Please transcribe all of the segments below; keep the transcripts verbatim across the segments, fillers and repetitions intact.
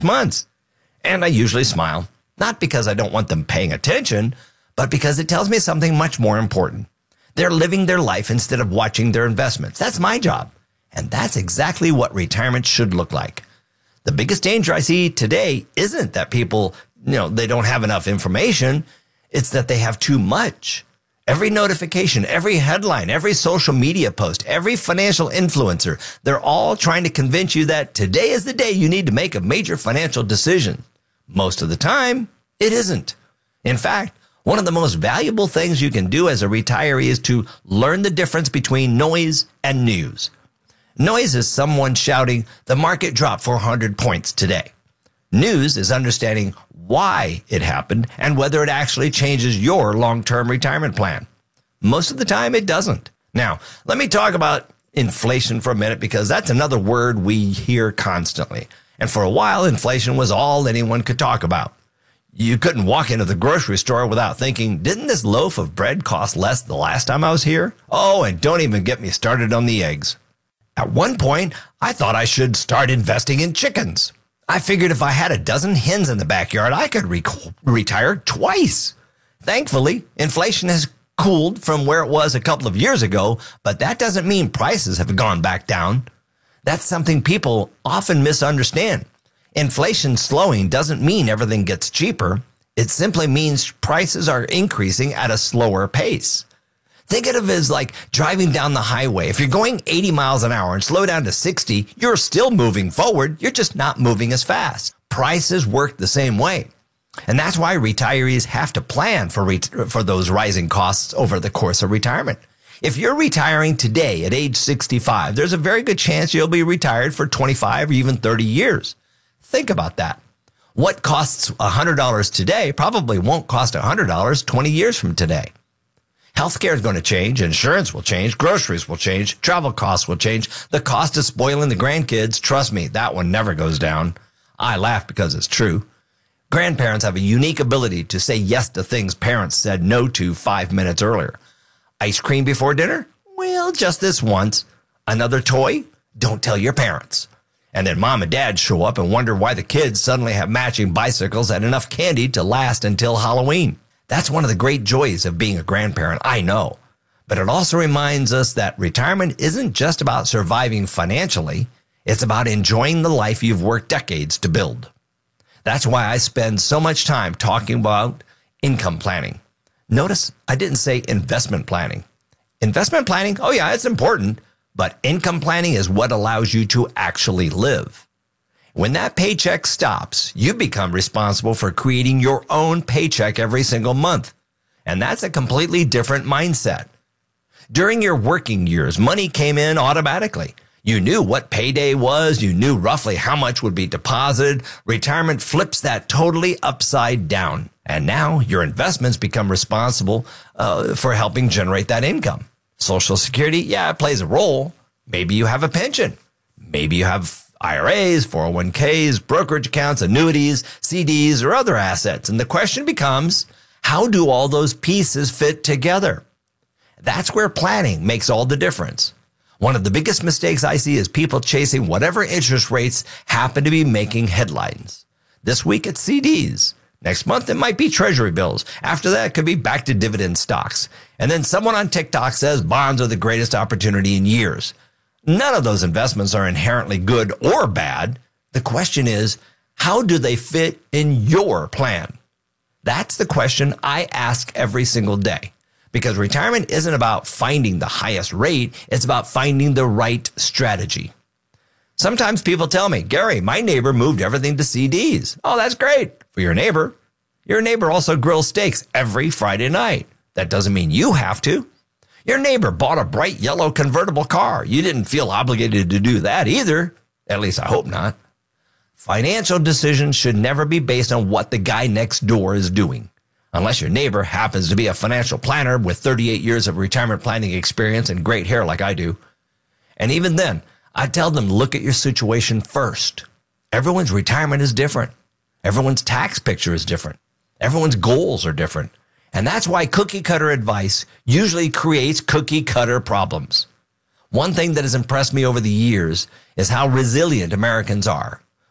months. And I usually smile, not because I don't want them paying attention, but because it tells me something much more important. They're living their life instead of watching their investments. That's my job. And that's exactly what retirement should look like. The biggest danger I see today isn't that people, you know, they don't have enough information. It's that they have too much. Every notification, every headline, every social media post, every financial influencer, they're all trying to convince you that today is the day you need to make a major financial decision. Most of the time, it isn't. In fact, one of the most valuable things you can do as a retiree is to learn the difference between noise and news. Noise is someone shouting, the market dropped four hundred points today. News is understanding why it happened and whether it actually changes your long-term retirement plan. Most of the time, it doesn't. Now, let me talk about inflation for a minute because that's another word we hear constantly. And for a while, inflation was all anyone could talk about. You couldn't walk into the grocery store without thinking, didn't this loaf of bread cost less the last time I was here? Oh, and don't even get me started on the eggs. At one point, I thought I should start investing in chickens. I figured if I had a dozen hens in the backyard, I could re- retire twice. Thankfully, inflation has cooled from where it was a couple of years ago, but that doesn't mean prices have gone back down. That's something people often misunderstand. Inflation slowing doesn't mean everything gets cheaper. It simply means prices are increasing at a slower pace. Think of it as like driving down the highway. If you're going eighty miles an hour and slow down to sixty, you're still moving forward. You're just not moving as fast. Prices work the same way. And that's why retirees have to plan for ret- for those rising costs over the course of retirement. If you're retiring today at age sixty-five, there's a very good chance you'll be retired for twenty-five or even thirty years. Think about that. What costs one hundred dollars today probably won't cost one hundred dollars twenty years from today. Healthcare is going to change. Insurance will change. Groceries will change. Travel costs will change. The cost of spoiling the grandkids, trust me, that one never goes down. I laugh because it's true. Grandparents have a unique ability to say yes to things parents said no to five minutes earlier. Ice cream before dinner? Well, just this once. Another toy? Don't tell your parents. And then mom and dad show up and wonder why the kids suddenly have matching bicycles and enough candy to last until Halloween. That's one of the great joys of being a grandparent, I know. But it also reminds us that retirement isn't just about surviving financially. It's about enjoying the life you've worked decades to build. That's why I spend so much time talking about income planning. Notice I didn't say investment planning. Investment planning, oh yeah, it's important, but income planning is what allows you to actually live. When that paycheck stops, you become responsible for creating your own paycheck every single month. And that's a completely different mindset. During your working years, money came in automatically. You knew what payday was. You knew roughly how much would be deposited. Retirement flips that totally upside down. And now your investments become responsible uh, for helping generate that income. Social Security, yeah, it plays a role. Maybe you have a pension. Maybe you have I R As, four oh one k's, brokerage accounts, annuities, C Ds, or other assets. And the question becomes, how do all those pieces fit together? That's where planning makes all the difference. One of the biggest mistakes I see is people chasing whatever interest rates happen to be making headlines. This week it's C Ds. Next month it might be treasury bills. After that it could be back to dividend stocks. And then someone on TikTok says bonds are the greatest opportunity in years. None of those investments are inherently good or bad. The question is, how do they fit in your plan? That's the question I ask every single day. Because retirement isn't about finding the highest rate. It's about finding the right strategy. Sometimes people tell me, Gary, my neighbor moved everything to C Ds. Oh, that's great for your neighbor. Your neighbor also grills steaks every Friday night. That doesn't mean you have to. Your neighbor bought a bright yellow convertible car. You didn't feel obligated to do that either. At least I hope not. Financial decisions should never be based on what the guy next door is doing. Unless your neighbor happens to be a financial planner with thirty-eight years of retirement planning experience and great hair like I do. And even then, I tell them, look at your situation first. Everyone's retirement is different. Everyone's tax picture is different. Everyone's goals are different. And that's why cookie cutter advice usually creates cookie cutter problems. One thing that has impressed me over the years is how resilient Americans are.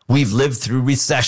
We've lived through recessions.